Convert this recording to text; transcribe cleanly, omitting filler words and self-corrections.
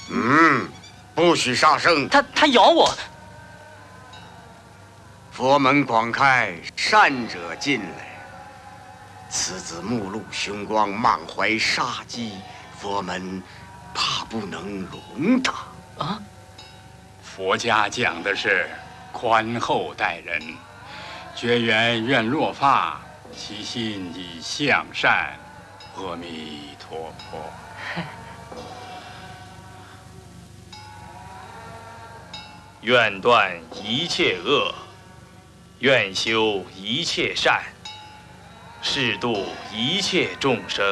不许杀生。 他咬我。 佛门广开，善者进来。此子目露凶光，满怀杀机，佛门怕不能容他。 啊！ 佛家讲的是宽厚待人，觉缘愿落发，其心已向善。阿弥陀佛。 愿断一切恶，愿修一切善，誓度一切众生。